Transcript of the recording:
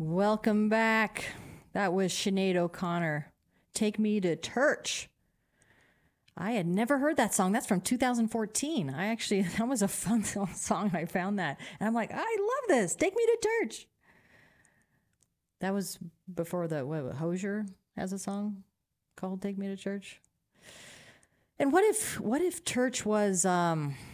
Welcome back. That was Sinead O'Connor. Take Me to Church. I had never heard that song. That's from 2014. That was a fun song. I found that. And I'm like, I love this. Take Me to Church. That was before Hozier has a song called Take Me to Church. And what if church was